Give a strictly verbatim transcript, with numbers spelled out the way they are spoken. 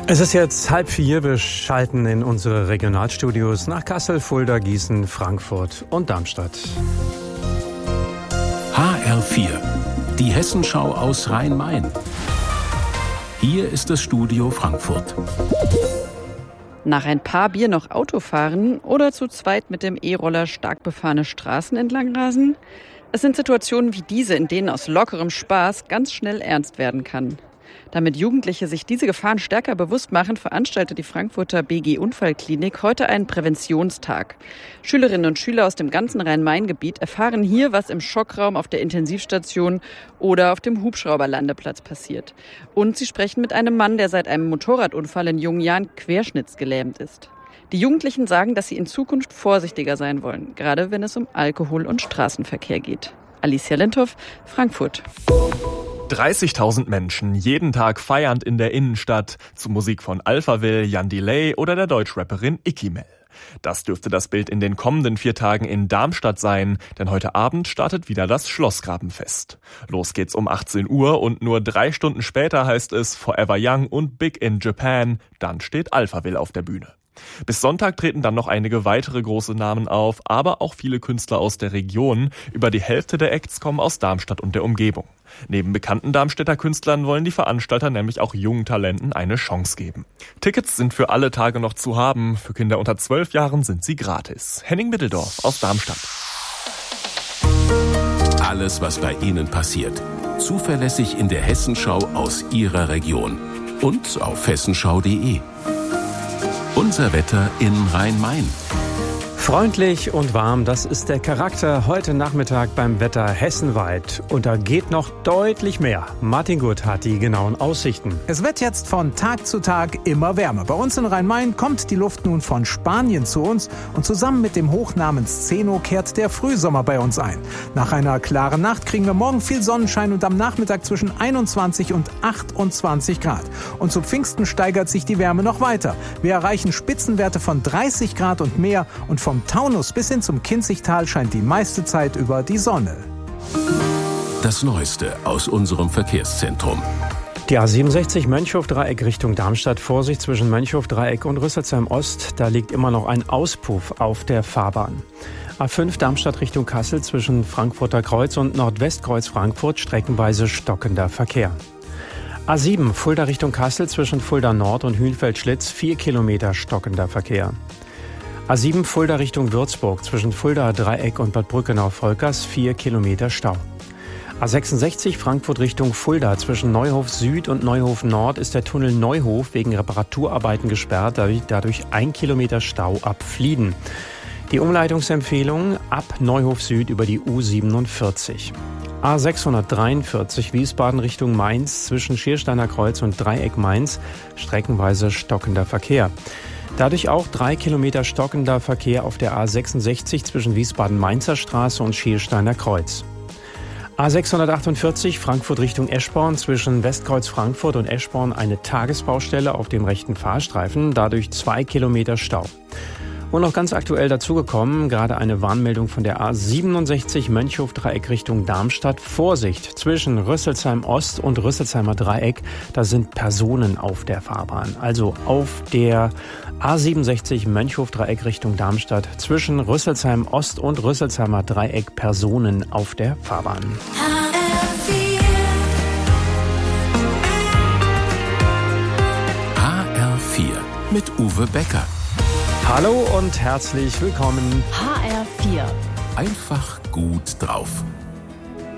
Es ist jetzt halb vier. Wir schalten in unsere Regionalstudios nach Kassel, Fulda, Gießen, Frankfurt und Darmstadt. H R vier, die Hessenschau aus Rhein-Main. Hier ist das Studio Frankfurt. Nach ein paar Bier noch Auto fahren oder zu zweit mit dem E-Roller stark befahrene Straßen entlang rasen? Es sind Situationen wie diese, in denen aus lockerem Spaß ganz schnell ernst werden kann. Damit Jugendliche sich diese Gefahren stärker bewusst machen, veranstaltet die Frankfurter B G-Unfallklinik heute einen Präventionstag. Schülerinnen und Schüler aus dem ganzen Rhein-Main-Gebiet erfahren hier, was im Schockraum auf der Intensivstation oder auf dem Hubschrauberlandeplatz passiert. Und sie sprechen mit einem Mann, der seit einem Motorradunfall in jungen Jahren querschnittsgelähmt ist. Die Jugendlichen sagen, dass sie in Zukunft vorsichtiger sein wollen, gerade wenn es um Alkohol und Straßenverkehr geht. Alicia Lindhoff, Frankfurt. dreißigtausend Menschen, jeden Tag feiernd in der Innenstadt, zu Musik von Alphaville, Jan Delay oder der Deutschrapperin Ikimel. Das dürfte das Bild in den kommenden vier Tagen in Darmstadt sein, denn heute Abend startet wieder das Schlossgrabenfest. Los geht's um achtzehn Uhr und nur drei Stunden später heißt es Forever Young und Big in Japan, dann steht Alphaville auf der Bühne. Bis Sonntag treten dann noch einige weitere große Namen auf, aber auch viele Künstler aus der Region. Über die Hälfte der Acts kommen aus Darmstadt und der Umgebung. Neben bekannten Darmstädter Künstlern wollen die Veranstalter nämlich auch jungen Talenten eine Chance geben. Tickets sind für alle Tage noch zu haben. Für Kinder unter zwölf Jahren sind sie gratis. Henning Mitteldorf aus Darmstadt. Alles, was bei Ihnen passiert. Zuverlässig in der Hessenschau aus Ihrer Region. Und auf hessenschau punkt de. Unser Wetter in Rhein-Main. Freundlich und warm, das ist der Charakter heute Nachmittag beim Wetter hessenweit. Und da geht noch deutlich mehr. Martin Gut hat die genauen Aussichten. Es wird jetzt von Tag zu Tag immer wärmer. Bei uns in Rhein-Main kommt die Luft nun von Spanien zu uns und zusammen mit dem Hoch namens Zeno kehrt der Frühsommer bei uns ein. Nach einer klaren Nacht kriegen wir morgen viel Sonnenschein und am Nachmittag zwischen einundzwanzig und achtundzwanzig Grad. Und zu Pfingsten steigert sich die Wärme noch weiter. Wir erreichen Spitzenwerte von dreißig Grad und mehr und vom Vom Taunus bis hin zum Kinzigtal scheint die meiste Zeit über die Sonne. Das Neueste aus unserem Verkehrszentrum. Die A siebenundsechzig Mönchhof-Dreieck Richtung Darmstadt. Vorsicht zwischen Mönchhof-Dreieck und Rüsselsheim-Ost. Da liegt immer noch ein Auspuff auf der Fahrbahn. A fünf Darmstadt Richtung Kassel zwischen Frankfurter Kreuz und Nordwestkreuz Frankfurt streckenweise stockender Verkehr. A sieben Fulda Richtung Kassel zwischen Fulda Nord und Hühnfeld-Schlitz vier Kilometer stockender Verkehr. A sieben Fulda Richtung Würzburg zwischen Fulda Dreieck und Bad Brückenau-Volkers vier Kilometer Stau. A sechsundsechzig Frankfurt Richtung Fulda zwischen Neuhof Süd und Neuhof Nord ist der Tunnel Neuhof wegen Reparaturarbeiten gesperrt, dadurch ein Kilometer Stau ab Flieden. Die Umleitungsempfehlung ab Neuhof Süd über die U siebenundvierzig. A sechshundertdreiundvierzig Wiesbaden Richtung Mainz zwischen Schiersteiner Kreuz und Dreieck Mainz streckenweise stockender Verkehr. Dadurch auch drei Kilometer stockender Verkehr auf der A sechsundsechzig zwischen Wiesbaden-Mainzer Straße und Schiersteiner Kreuz. A sechshundertachtundvierzig Frankfurt Richtung Eschborn zwischen Westkreuz Frankfurt und Eschborn eine Tagesbaustelle auf dem rechten Fahrstreifen, dadurch zwei Kilometer Stau. Und noch ganz aktuell dazugekommen, gerade eine Warnmeldung von der A siebenundsechzig Mönchhof-Dreieck Richtung Darmstadt. Vorsicht, zwischen Rüsselsheim-Ost und Rüsselsheimer Dreieck, da sind Personen auf der Fahrbahn. Also auf der A siebenundsechzig Mönchhof-Dreieck Richtung Darmstadt zwischen Rüsselsheim-Ost und Rüsselsheimer Dreieck Personen auf der Fahrbahn. H R vier mit Uwe Becker. Hallo und herzlich willkommen. H R vier. Einfach gut drauf.